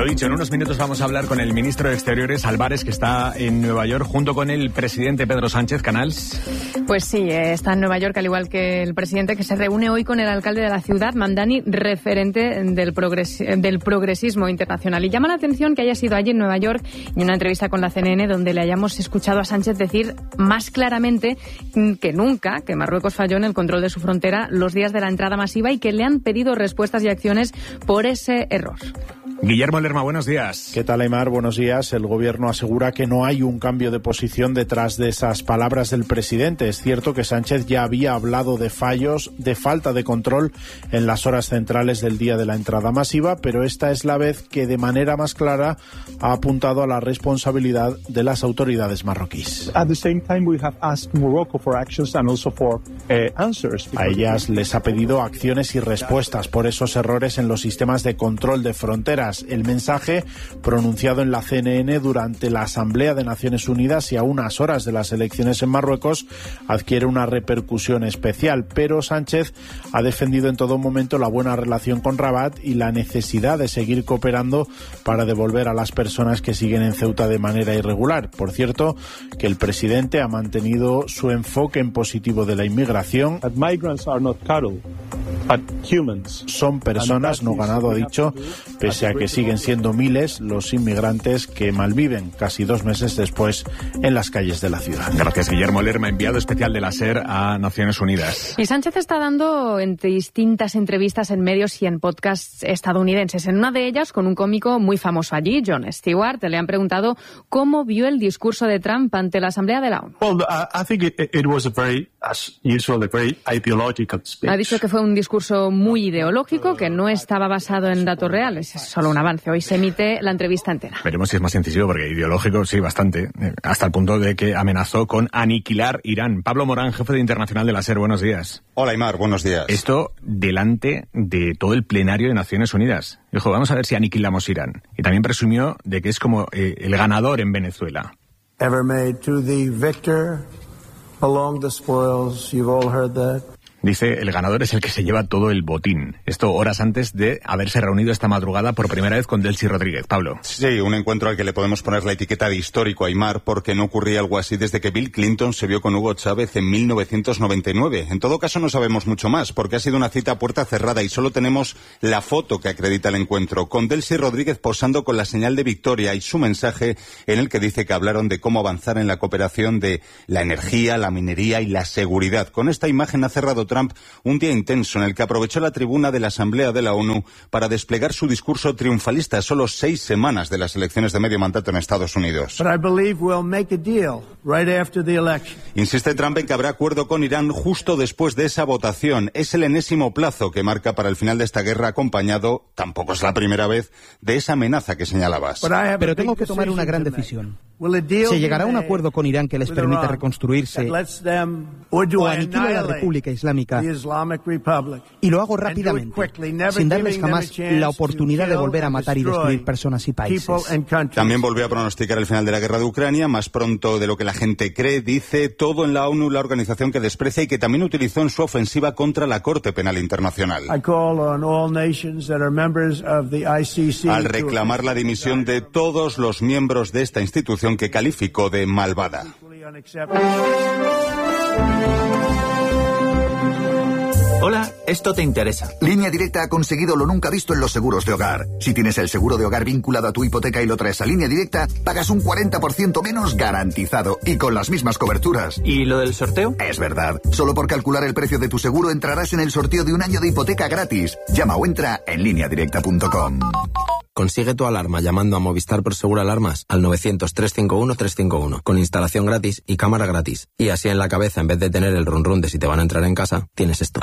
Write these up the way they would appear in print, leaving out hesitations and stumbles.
Lo dicho, en unos minutos vamos a hablar con el ministro de Exteriores, Álvarez, que está en Nueva York, junto con el presidente Pedro Sánchez. Canals. Pues sí, está en Nueva York, al igual que el presidente, que se reúne hoy con el alcalde de la ciudad, Mamdani, referente del progresismo internacional. Y llama la atención que haya sido allí en Nueva York, en una entrevista con la CNN, donde le hayamos escuchado a Sánchez decir más claramente que nunca que Marruecos falló en el control de su frontera los días de la entrada masiva y que le han pedido respuestas y acciones por ese error. Guillermo Lerma, buenos días. ¿Qué tal, Aimar? Buenos días. El gobierno asegura que no hay un cambio de posición detrás de esas palabras del presidente. Es cierto que Sánchez ya había hablado de fallos, de falta de control en las horas centrales del día de la entrada masiva, pero esta es la vez que de manera más clara ha apuntado a la responsabilidad de las autoridades marroquíes. At the same time, we have asked Morocco for actions and also for answers. A ellas les ha pedido acciones y respuestas por esos errores en los sistemas de control de fronteras. El mensaje, pronunciado en la CNN durante la Asamblea de Naciones Unidas y a unas horas de las elecciones en Marruecos, adquiere una repercusión especial, pero Sánchez ha defendido en todo momento la buena relación con Rabat y la necesidad de seguir cooperando para devolver a las personas que siguen en Ceuta de manera irregular. Por cierto, que el presidente ha mantenido su enfoque en positivo de la inmigración. Son personas, no ganado, ha dicho, pese a que siguen siendo miles los inmigrantes que malviven casi 2 meses después en las calles de la ciudad. Gracias, Guillermo Lerma, enviado especial de la SER a Naciones Unidas. Y Sánchez está dando distintas entrevistas en medios y en podcasts estadounidenses. En una de ellas, con un cómico muy famoso allí, Jon Stewart, le han preguntado cómo vio el discurso de Trump ante la Asamblea de la ONU. Ha dicho que fue un discurso muy ideológico, que no estaba basado en datos reales. Es solo un avance. Hoy se emite la entrevista entera. Veremos si es más sencillo, porque ideológico sí, bastante. Hasta el punto de que amenazó con aniquilar Irán. Pablo Morán, jefe de Internacional de la SER, buenos días. Hola, Aimar, buenos días. Esto delante de todo el plenario de Naciones Unidas. Dijo, vamos a ver si aniquilamos Irán. Y también presumió de que es como el ganador en Venezuela. Ever made to the victor belong the spoils. You've all heard that. Dice, el ganador es el que se lleva todo el botín. Esto horas antes de haberse reunido esta madrugada por primera vez con Delcy Rodríguez. Pablo. Sí, un encuentro al que le podemos poner la etiqueta de histórico, Aimar, porque no ocurría algo así desde que Bill Clinton se vio con Hugo Chávez en 1999. En todo caso, no sabemos mucho más, porque ha sido una cita a puerta cerrada y solo tenemos la foto que acredita el encuentro, con Delcy Rodríguez posando con la señal de victoria y su mensaje en el que dice que hablaron de cómo avanzar en la cooperación de la energía, la minería y la seguridad. Con esta imagen ha cerrado Trump un día intenso en el que aprovechó la tribuna de la Asamblea de la ONU para desplegar su discurso triunfalista a solo 6 semanas de las elecciones de medio mandato en Estados Unidos. Insiste Trump en que habrá acuerdo con Irán justo después de esa votación. Es el enésimo plazo que marca para el final de esta guerra, acompañado, tampoco es la primera vez, de esa amenaza que señalabas. Pero tengo que tomar una gran decisión. ¿Se llegará a un acuerdo con Irán que les permita reconstruirse o aniquila la República Islámica? Y lo hago rápidamente, sin darles jamás la oportunidad de volver a matar y destruir personas y países. También volvió a pronosticar el final de la guerra de Ucrania, más pronto de lo que la gente cree, dice, todo en la ONU, la organización que desprecia y que también utilizó en su ofensiva contra la Corte Penal Internacional. Al reclamar la dimisión de todos los miembros de esta institución que calificó de malvada. Hola, esto te interesa. Línea Directa ha conseguido lo nunca visto en los seguros de hogar. Si tienes el seguro de hogar vinculado a tu hipoteca y lo traes a Línea Directa, pagas un 40% menos garantizado y con las mismas coberturas. ¿Y lo del sorteo? Es verdad. Solo por calcular el precio de tu seguro entrarás en el sorteo de un año de hipoteca gratis. Llama o entra en lineadirecta.com. Consigue tu alarma llamando a Movistar Prosegur Alarmas al 900-351-351 con instalación gratis y cámara gratis. Y así en la cabeza, en vez de tener el run run de si te van a entrar en casa, tienes esto.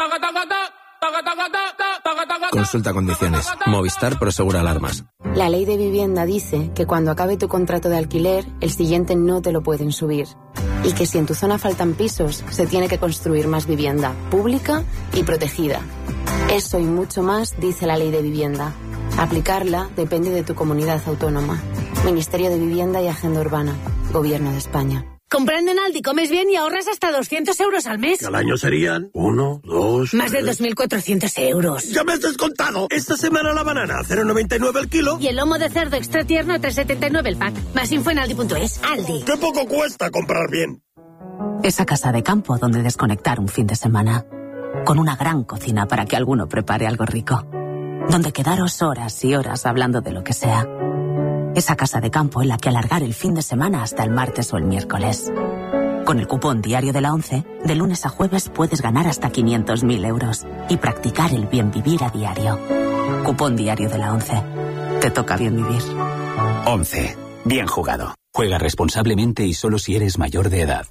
Consulta condiciones. Movistar Prosegur Alarmas. La ley de vivienda dice que cuando acabe tu contrato de alquiler, el siguiente no te lo pueden subir. Y que si en tu zona faltan pisos, se tiene que construir más vivienda, pública y protegida. Eso y mucho más dice la ley de vivienda. Aplicarla depende de tu comunidad autónoma. Ministerio de Vivienda y Agenda Urbana. Gobierno de España. Comprando en Aldi comes bien y ahorras hasta 200 euros al mes. Que al año serían 1, 2... Más de 2.400 euros. ¡Ya me has descontado! Esta semana la banana a 0,99 el kilo. Y el lomo de cerdo extra tierno a 3,79 el pack. Más info en Aldi.es. Aldi. ¡Qué poco cuesta comprar bien! Esa casa de campo donde desconectar un fin de semana. Con una gran cocina para que alguno prepare algo rico. Donde quedaros horas y horas hablando de lo que sea. Esa casa de campo en la que alargar el fin de semana hasta el martes o el miércoles. Con el cupón diario de la ONCE, de lunes a jueves puedes ganar hasta 500.000 euros y practicar el bien vivir a diario. Cupón diario de la ONCE. Te toca bien vivir. ONCE. Bien jugado. Juega responsablemente y solo si eres mayor de edad.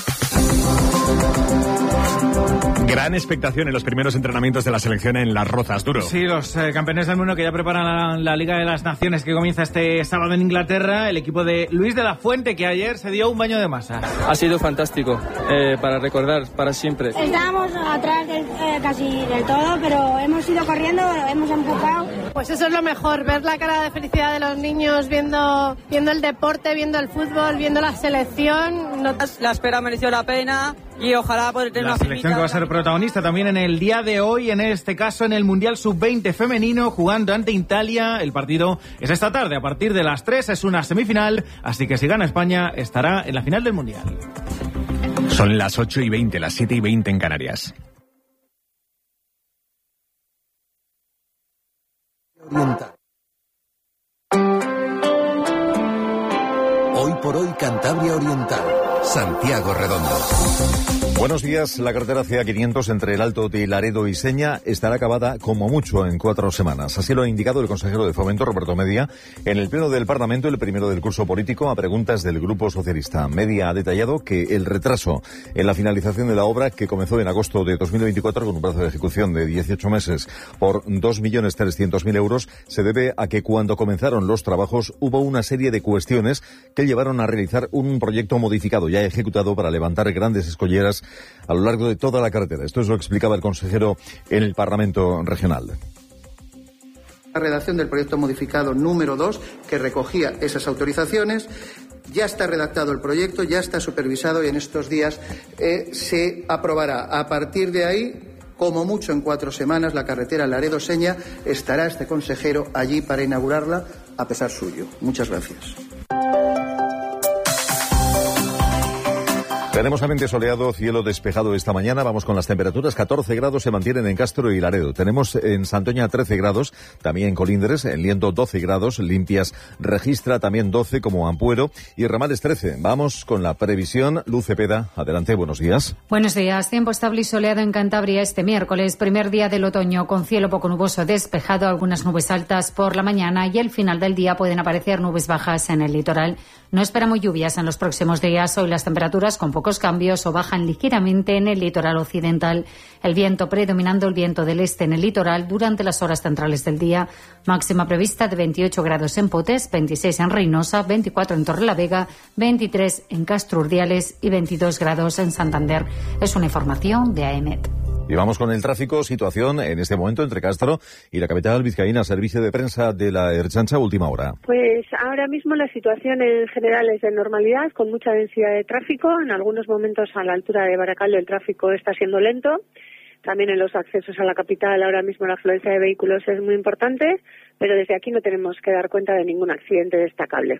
Gran expectación en los primeros entrenamientos de la selección en Las Rozas, Duro. Sí, los campeones del mundo que ya preparan la Liga de las Naciones que comienza este sábado en Inglaterra. El equipo de Luis de la Fuente, que ayer se dio un baño de masa. Ha sido fantástico, para recordar, para siempre. Estábamos atrás casi del todo, pero hemos ido corriendo, hemos empujado. Pues eso es lo mejor, ver la cara de felicidad de los niños viendo el deporte, viendo el fútbol, viendo la selección. La espera mereció la pena. Y ojalá poder tener la una selección que va a ser protagonista también en el día de hoy, en este caso en el Mundial Sub-20 femenino, jugando ante Italia. El partido es esta tarde, a partir de las 3, es una semifinal, así que si gana España estará en la final del Mundial. Son las 8:20, las 7:20 en Canarias. Hoy por hoy Cantabria Oriental. Santiago Redondo. Buenos días. La carretera CA500 entre el Alto de Laredo y Seña estará acabada como mucho en 4 semanas. Así lo ha indicado el consejero de Fomento, Roberto Media, en el Pleno del Parlamento, el primero del curso político, a preguntas del Grupo Socialista. Media ha detallado que el retraso en la finalización de la obra, que comenzó en agosto de 2024 con un plazo de ejecución de 18 meses por 2.300.000 euros, se debe a que cuando comenzaron los trabajos hubo una serie de cuestiones que llevaron a realizar un proyecto modificado ya ejecutado para levantar grandes escolleras a lo largo de toda la carretera. Esto es lo que explicaba el consejero en el Parlamento Regional. La redacción del proyecto modificado número 2, que recogía esas autorizaciones. Ya está redactado el proyecto, ya está supervisado y en estos días se aprobará. A partir de ahí, como mucho en 4 semanas, la carretera Laredo-Seña, estará este consejero allí para inaugurarla a pesar suyo. Muchas gracias. Tenemos ambiente soleado, cielo despejado esta mañana. Vamos con las temperaturas. 14 grados se mantienen en Castro y Laredo. Tenemos en Santoña 13 grados, también en Colindres. En Liendo 12 grados. Limpias registra también 12 como Ampuero. Y Ramales 13. Vamos con la previsión. Luz Cepeda, adelante, buenos días. Buenos días. Tiempo estable y soleado en Cantabria este miércoles, primer día del otoño, con cielo poco nuboso despejado, algunas nubes altas por la mañana y al final del día pueden aparecer nubes bajas en el litoral. No esperamos lluvias en los próximos días. Hoy las temperaturas con pocos cambios o bajan ligeramente en el litoral occidental. El viento predominando el viento del este en el litoral durante las horas centrales del día. Máxima prevista de 28 grados en Potes, 26 en Reynosa, 24 en Torrelavega, 23 en Castro Urdiales y 22 grados en Santander. Es una información de AEMET. Y vamos con el tráfico, situación en este momento entre Castro y la capital vizcaína. Servicio de prensa de la Ertzaintza, última hora. Pues ahora mismo la situación en general es de normalidad, con mucha densidad de tráfico. En algunos momentos a la altura de Baracaldo el tráfico está siendo lento. También en los accesos a la capital ahora mismo la afluencia de vehículos es muy importante, pero desde aquí no tenemos que dar cuenta de ningún accidente destacable.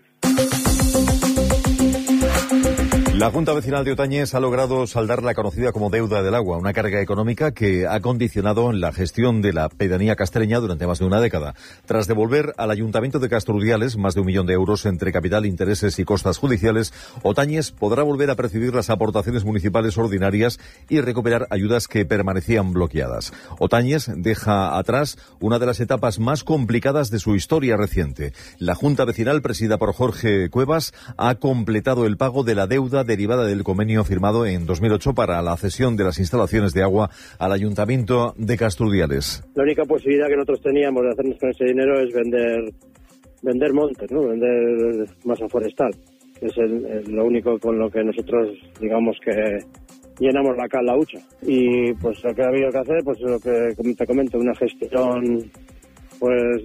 La Junta Vecinal de Otañez ha logrado saldar la conocida como deuda del agua, una carga económica que ha condicionado la gestión de la pedanía castreña durante más de una década. Tras devolver al Ayuntamiento de Castro Urdiales más de 1 millón de euros entre capital, intereses y costas judiciales, Otañez podrá volver a percibir las aportaciones municipales ordinarias y recuperar ayudas que permanecían bloqueadas. Otañez deja atrás una de las etapas más complicadas de su historia reciente. La Junta Vecinal, presidida por Jorge Cuevas, ha completado el pago de la deuda derivada del convenio firmado en 2008 para la cesión de las instalaciones de agua al Ayuntamiento de Castro Urdiales. La única posibilidad que nosotros teníamos de hacernos con ese dinero es vender montes, ¿no? Vender masa forestal, que es lo único con lo que nosotros, digamos que llenamos la hucha. Y pues lo que ha habido que hacer, pues lo que te comento, una gestión pues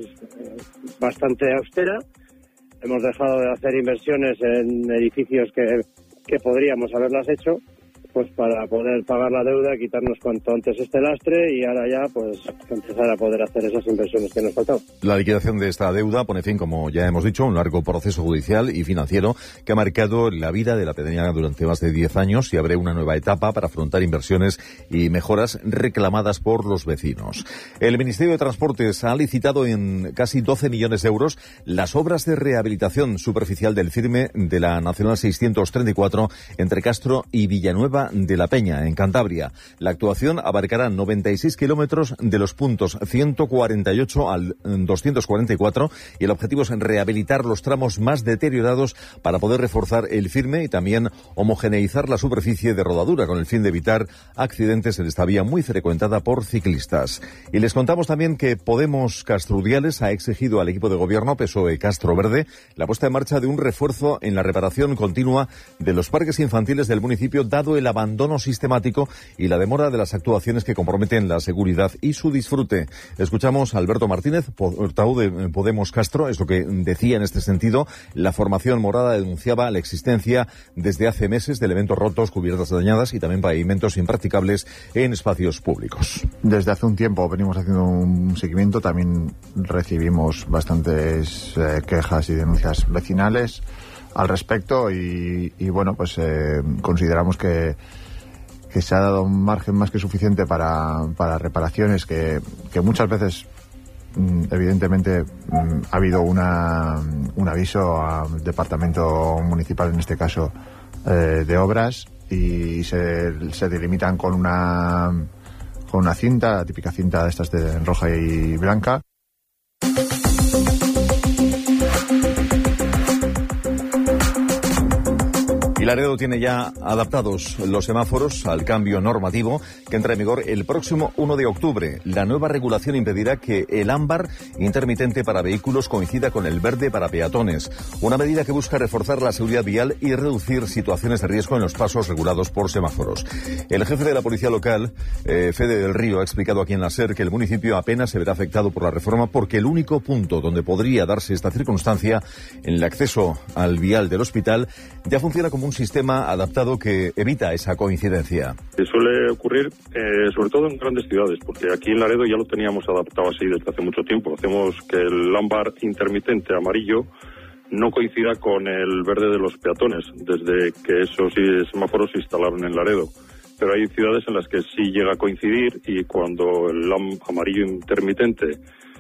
bastante austera. Hemos dejado de hacer inversiones en edificios que que podríamos haberlas hecho, pues para poder pagar la deuda, quitarnos cuanto antes este lastre y ahora ya pues empezar a poder hacer esas inversiones que nos faltaban. La liquidación de esta deuda pone fin, como ya hemos dicho, a un largo proceso judicial y financiero que ha marcado la vida de la pedanía durante más de 10 años y abre una nueva etapa para afrontar inversiones y mejoras reclamadas por los vecinos. El Ministerio de Transportes ha licitado en casi 12 millones de euros las obras de rehabilitación superficial del firme de la Nacional 634 entre Castro y Villanueva de la Peña, en Cantabria. La actuación abarcará 96 kilómetros de los puntos 148 al 244 y el objetivo es rehabilitar los tramos más deteriorados para poder reforzar el firme y también homogeneizar la superficie de rodadura con el fin de evitar accidentes en esta vía muy frecuentada por ciclistas. Y les contamos también que Podemos Castrudiales ha exigido al equipo de gobierno PSOE Castro Verde la puesta en marcha de un refuerzo en la reparación continua de los parques infantiles del municipio, dado el abandono sistemático y la demora de las actuaciones que comprometen la seguridad y su disfrute. Escuchamos a Alberto Martínez, portavoz de Podemos Castro, es lo que decía en este sentido. La formación morada denunciaba la existencia desde hace meses de elementos rotos, cubiertas dañadas y también pavimentos impracticables en espacios públicos. Desde hace un tiempo venimos haciendo un seguimiento, también recibimos bastantes quejas y denuncias vecinales al respecto y bueno, pues consideramos que se ha dado un margen más que suficiente para reparaciones que muchas veces evidentemente ha habido un aviso al departamento municipal, en este caso de obras, y se delimitan con una cinta, la típica cinta de estas de roja y blanca. Y Laredo tiene ya adaptados los semáforos al cambio normativo que entra en vigor el próximo 1 de octubre. La nueva regulación impedirá que el ámbar intermitente para vehículos coincida con el verde para peatones, una medida que busca reforzar la seguridad vial y reducir situaciones de riesgo en los pasos regulados por semáforos. El jefe de la policía local, Fede del Río, ha explicado aquí en la SER que el municipio apenas se verá afectado por la reforma porque el único punto donde podría darse esta circunstancia, en el acceso al vial del hospital, ya funciona como un sistema adaptado que evita esa coincidencia. Suele ocurrir sobre todo en grandes ciudades, porque aquí en Laredo ya lo teníamos adaptado así desde hace mucho tiempo. Hacemos que el ámbar intermitente amarillo no coincida con el verde de los peatones, desde que esos semáforos se instalaron en Laredo. Pero hay ciudades en las que sí llega a coincidir y cuando el amarillo intermitente,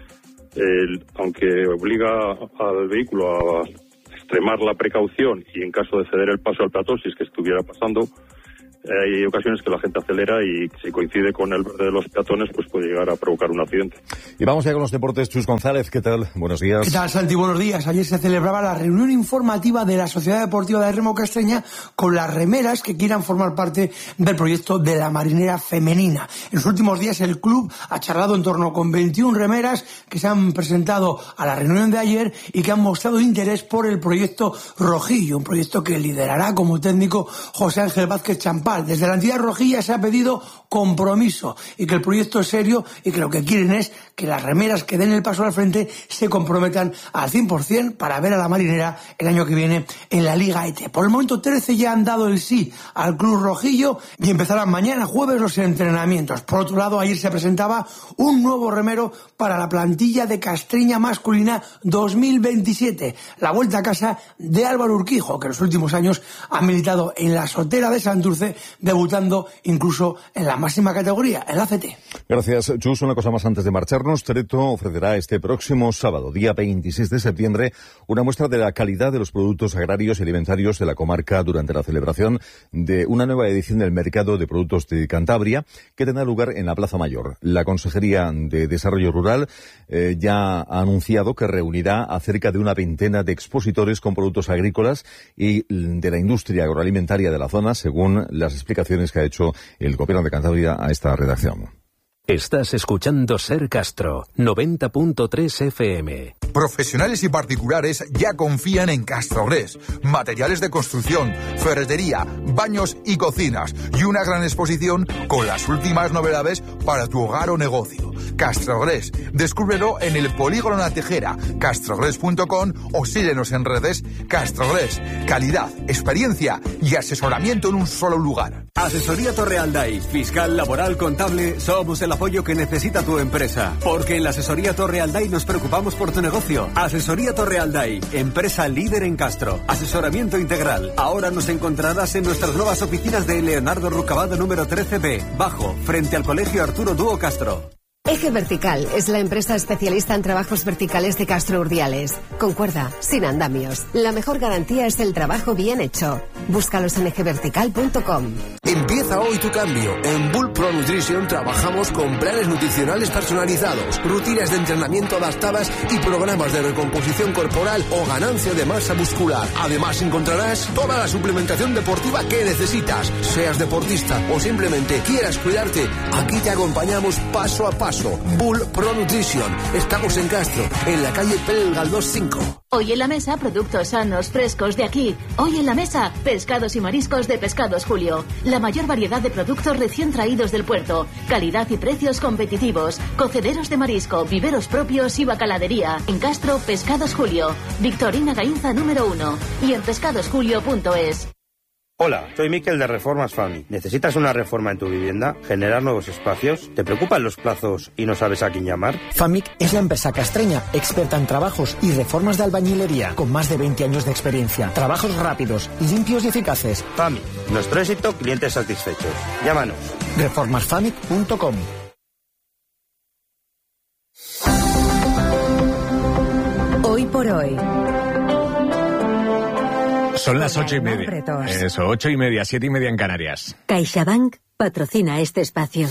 aunque obliga al vehículo a extremar la precaución y en caso de ceder el paso al peatón, si es que estuviera pasando, hay ocasiones que la gente acelera y si coincide con el verde de los peatones, pues puede llegar a provocar un accidente. Y vamos ya con los deportes. Chus González, ¿qué tal? Buenos días. ¿Qué tal, Santi? Buenos días. Ayer se celebraba la reunión informativa de la Sociedad Deportiva de Remo Castreña con las remeras que quieran formar parte del proyecto de la marinera femenina. En los últimos días el club ha charlado en torno con 21 remeras que se han presentado a la reunión de ayer y que han mostrado interés por el proyecto Rojillo, un proyecto que liderará como técnico José Ángel Vázquez Champal. Desde la entidad rojilla se ha pedido compromiso y que el proyecto es serio y que lo que quieren es que las remeras que den el paso al frente se comprometan al 100% para ver a la marinera el año que viene en la Liga ET. Por el momento 13 ya han dado el sí al club rojillo y empezarán mañana jueves los entrenamientos. Por otro lado, ayer se presentaba un nuevo remero para la plantilla de Castreña masculina 2027, la vuelta a casa de Álvaro Urquijo, que en los últimos años ha militado en la Sotera de Santurce, debutando incluso en la máxima categoría, en la CT. Gracias, Chus. Una cosa más antes de marcharnos. Tereto ofrecerá este próximo sábado, día 26 de septiembre, una muestra de la calidad de los productos agrarios y alimentarios de la comarca durante la celebración de una nueva edición del Mercado de Productos de Cantabria, que tendrá lugar en la Plaza Mayor. La Consejería de Desarrollo Rural ya ha anunciado que reunirá a cerca de una veintena de expositores con productos agrícolas y de la industria agroalimentaria de la zona, según las explicaciones que ha hecho el Gobierno de Cantabria a esta redacción. Estás escuchando Ser Castro, 90.3 FM. Profesionales y particulares ya confían en Castrogres. Materiales de construcción, ferretería, baños y cocinas. Y una gran exposición con las últimas novedades para tu hogar o negocio. Castrogres. Descúbrelo en el Polígono La Tejera, castrogres.com, o síguenos en redes. Castrogres. Calidad, experiencia y asesoramiento en un solo lugar. Asesoría Torrealday. Fiscal, laboral, contable. Somos el apoyo que necesita tu empresa. Porque en la Asesoría Torrealday nos preocupamos por tu negocio. Asesoría Torrealday. Empresa líder en Castro. Asesoramiento integral. Ahora nos encontrarás en nuestras nuevas oficinas de Leonardo Rucabado número 13B, bajo, frente al Colegio Arturo Dúo Castro. Eje Vertical es la empresa especialista en trabajos verticales de Castro Urdiales. Con cuerda, sin andamios. La mejor garantía es el trabajo bien hecho. Búscalos en ejevertical.com. Empieza hoy tu cambio. En Bull Pro Nutrition trabajamos con planes nutricionales personalizados, rutinas de entrenamiento adaptadas y programas de recomposición corporal o ganancia de masa muscular. Además encontrarás toda la suplementación deportiva que necesitas. Seas deportista o simplemente quieras cuidarte, aquí te acompañamos paso a paso. Bull Pro Nutrition. Estamos en Castro, en la calle Pérez Galdós 5. Hoy en la mesa, productos sanos, frescos de aquí. Hoy en la mesa, pescados y mariscos de Pescados Julio. La mayor variedad de productos recién traídos del puerto. Calidad y precios competitivos. Cocederos de marisco, viveros propios y bacaladería. En Castro, Pescados Julio. Victorina Gainza número 1. Y en pescadosjulio.es. Hola, soy Miquel de Reformas FAMI. ¿Necesitas una reforma en tu vivienda? ¿Generar nuevos espacios? ¿Te preocupan los plazos y no sabes a quién llamar? FAMIC es la empresa castreña, experta en trabajos y reformas de albañilería, con más de 20 años de experiencia. Trabajos rápidos, limpios y eficaces. FAMIC, nuestro éxito, clientes satisfechos. Llámanos. Reformasfamic.com. Hoy por hoy. Son las 8:30. Eso, 8:30, 7:30 en Canarias. CaixaBank patrocina este espacio.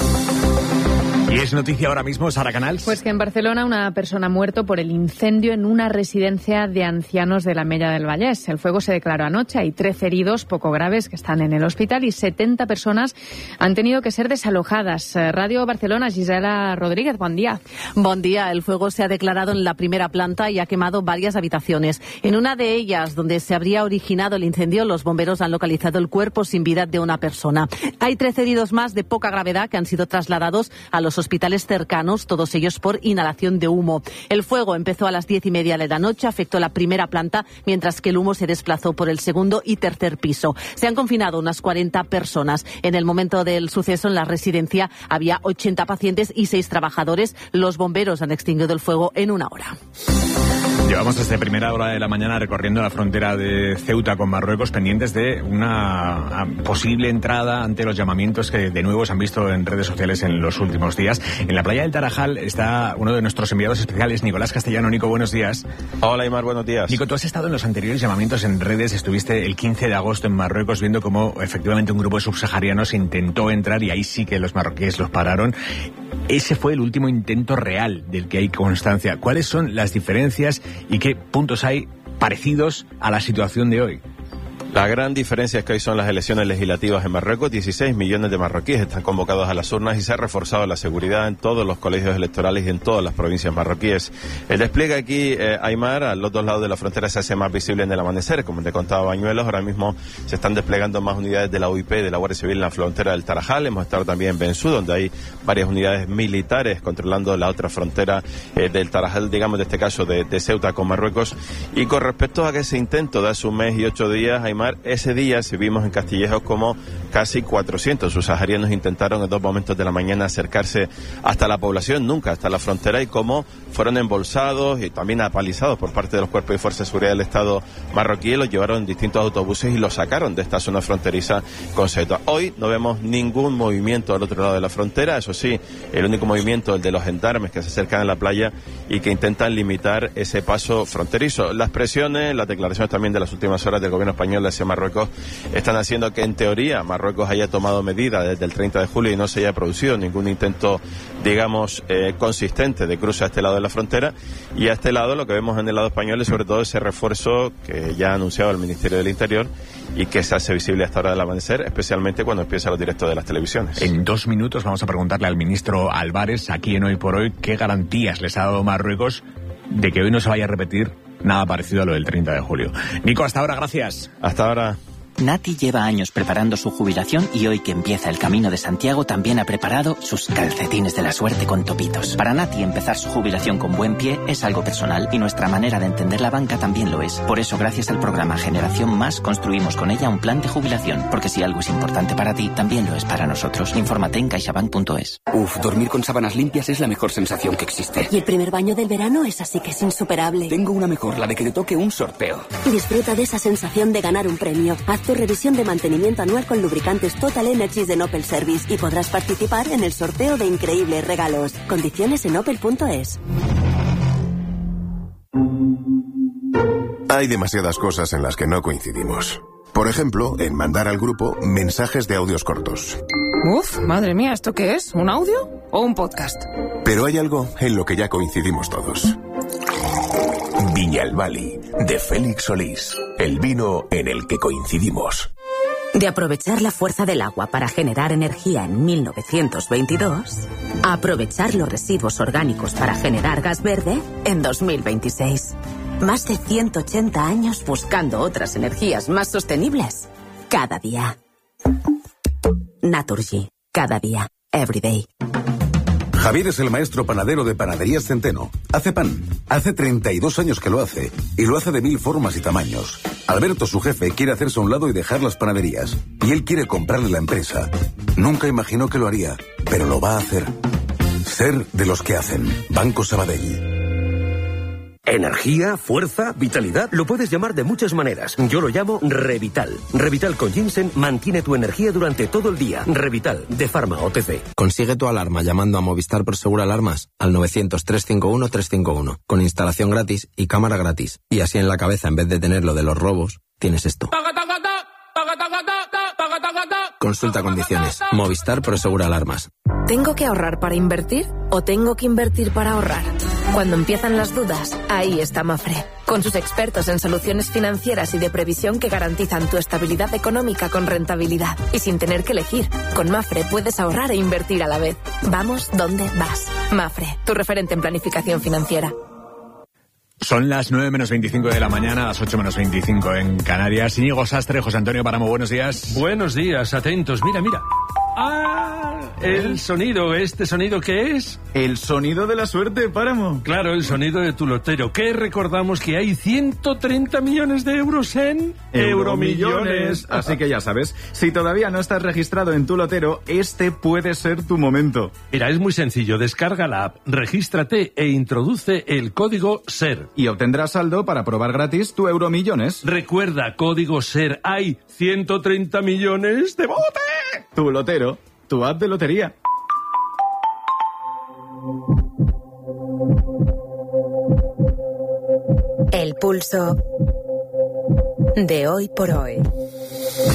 Y es noticia ahora mismo, Sara Canals. Pues que en Barcelona una persona ha muerto por el incendio en una residencia de ancianos de la Mella del Vallès. El fuego se declaró anoche. Hay 13 heridos poco graves que están en el hospital y 70 personas han tenido que ser desalojadas. Radio Barcelona, Gisela Rodríguez, buen día. Buen día. El fuego se ha declarado en la primera planta y ha quemado varias habitaciones. En una de ellas, donde se habría originado el incendio, los bomberos han localizado el cuerpo sin vida de una persona. Hay 13 heridos más de poca gravedad que han sido trasladados a los hospitales cercanos, todos ellos por inhalación de humo. El fuego empezó a las 10:30 de la noche, afectó la primera planta, mientras que el humo se desplazó por el segundo y tercer piso. Se han confinado unas 40 personas. En el momento del suceso, en la residencia había 80 pacientes y 6 trabajadores. Los bomberos han extinguido el fuego en 1 hora. Llevamos desde primera hora de la mañana recorriendo la frontera de Ceuta con Marruecos, pendientes de una posible entrada ante los llamamientos que de nuevo se han visto en redes sociales en los últimos días. En la playa del Tarajal está uno de nuestros enviados especiales, Nicolás Castellano. Nico, buenos días. Hola, Aimar, buenos días. Nico, tú has estado en los anteriores llamamientos en redes, estuviste el 15 de agosto en Marruecos viendo cómo efectivamente un grupo de subsaharianos intentó entrar y ahí sí que los marroquíes los pararon. Ese fue el último intento real del que hay constancia. ¿Cuáles son las diferencias y qué puntos hay parecidos a la situación de hoy? La gran diferencia es que hoy son las elecciones legislativas en Marruecos. 16 millones de marroquíes están convocados a las urnas y se ha reforzado la seguridad en todos los colegios electorales y en todas las provincias marroquíes. El despliegue aquí, Aimar, a los dos lados de la frontera se hace más visible en el amanecer. Como te contaba Bañuelos, ahora mismo se están desplegando más unidades de la UIP, de la Guardia Civil en la frontera del Tarajal. Hemos estado también en Bensú, donde hay varias unidades militares controlando la otra frontera del Tarajal, digamos, de este caso de Ceuta con Marruecos. Y con respecto a que ese intento de hace un mes y 8 días, Aimar, ese día vimos en Castillejos como casi 400 subsaharianos intentaron en 2 momentos de la mañana acercarse hasta la población, nunca hasta la frontera, y cómo fueron embolsados y también apalizados por parte de los cuerpos y fuerzas de seguridad del Estado marroquí. Los llevaron en distintos autobuses y los sacaron de esta zona fronteriza con Ceuta. Hoy no vemos ningún movimiento al otro lado de la frontera. Eso sí, el único movimiento, el de los gendarmes que se acercan a la playa y que intentan limitar ese paso fronterizo. Las presiones, las declaraciones también de las últimas horas del gobierno español hacia Marruecos están haciendo que en teoría Marruecos haya tomado medidas desde el 30 de julio y no se haya producido ningún intento, digamos, consistente de cruce a este lado de la frontera. Y a este lado lo que vemos en el lado español es sobre todo ese refuerzo que ya ha anunciado el Ministerio del Interior y que se hace visible hasta ahora del amanecer, especialmente cuando empiezan los directos de las televisiones. En 2 minutos vamos a preguntarle al ministro Álvarez, aquí en Hoy por Hoy, qué garantías les ha dado Marruecos de que hoy no se vaya a repetir nada parecido a lo del 30 de julio. Nico, hasta ahora, gracias. Hasta ahora. Nati lleva años preparando su jubilación y hoy que empieza el Camino de Santiago también ha preparado sus calcetines de la suerte con topitos. Para Nati empezar su jubilación con buen pie es algo personal y nuestra manera de entender la banca también lo es. Por eso, gracias al programa Generación Más, construimos con ella un plan de jubilación. Porque si algo es importante para ti, también lo es para nosotros. Infórmate en caixabank.es. Dormir con sábanas limpias es la mejor sensación que existe. Y el primer baño del verano es así que es insuperable. Tengo una mejor, la de que te toque un sorteo. Disfruta de esa sensación de ganar un premio. Haz tu revisión de mantenimiento anual con lubricantes Total Energies de Opel Service y podrás participar en el sorteo de increíbles regalos. Condiciones en opel.es. Hay demasiadas cosas en las que no coincidimos. Por ejemplo, en mandar al grupo mensajes de audios cortos. Uf, madre mía, ¿esto qué es? ¿Un audio o un podcast? Pero hay algo en lo que ya coincidimos todos. Viñalbali, de Félix Solís. El vino en el que coincidimos. De aprovechar la fuerza del agua para generar energía en 1922, a aprovechar los residuos orgánicos para generar gas verde en 2026. Más de 180 años buscando otras energías más sostenibles. Cada día. Naturgy. Cada día. Every day. Javier es el maestro panadero de Panaderías Centeno. Hace pan. Hace 32 años que lo hace. Y lo hace de 1000 formas y tamaños. Alberto, su jefe, quiere hacerse a un lado y dejar las panaderías. Y él quiere comprarle la empresa. Nunca imaginó que lo haría, pero lo va a hacer. Ser de los que hacen. Banco Sabadell. Energía, fuerza, vitalidad, lo puedes llamar de muchas maneras. Yo lo llamo Revital. Revital con ginseng mantiene tu energía durante todo el día. Revital, de Pharma OTC. Consigue tu alarma llamando a Movistar Prosegur Alarmas al 900-351-351, con instalación gratis y cámara gratis. Y así en la cabeza, en vez de tener lo de los robos, tienes esto. Consulta condiciones. Movistar Prosegur Alarmas. ¿Tengo que ahorrar para invertir o tengo que invertir para ahorrar? Cuando empiezan las dudas, ahí está Mafre, con sus expertos en soluciones financieras y de previsión que garantizan tu estabilidad económica con rentabilidad. Y sin tener que elegir, con Mafre puedes ahorrar e invertir a la vez. Vamos donde vas. Mafre, tu referente en planificación financiera. Son las 9 menos 25 de la mañana, las 8 menos 25 en Canarias. Íñigo Sastre, José Antonio Páramo, buenos días. Buenos días, atentos. Mira. ¡Ah! El sonido, ¿este sonido qué es? El sonido de la suerte, Páramo. Claro, el sonido de tu lotero. Que recordamos que hay 130 millones de euros en Euromillones. Así que ya sabes, si todavía no estás registrado en tu lotero, este puede ser tu momento. Mira, es muy sencillo. Descarga la app, regístrate e introduce el código SER. Y obtendrás saldo para probar gratis tu Euromillones. Recuerda, código SER. Hay 130 millones de bote. Tu lotero, tu app de lotería. El pulso de hoy por hoy.